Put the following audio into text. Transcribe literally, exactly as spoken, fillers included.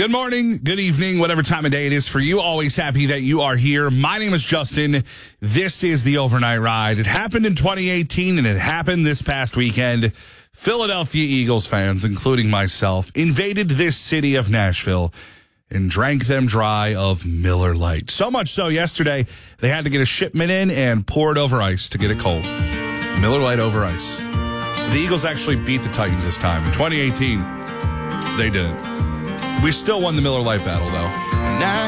Good morning, good evening, whatever time of day it is for you. Always happy that you are here. My name is Justin. This is the Overnight Ride. It happened in twenty eighteen, and it happened this past weekend. Philadelphia Eagles fans, including myself, invaded this city of Nashville and drank them dry of Miller Lite. So much so, yesterday, they had to get a shipment in and pour it over ice to get it cold. Miller Lite over ice. The Eagles actually beat the Titans this time. In twenty eighteen, they didn't. We still won the Miller Lite battle, though.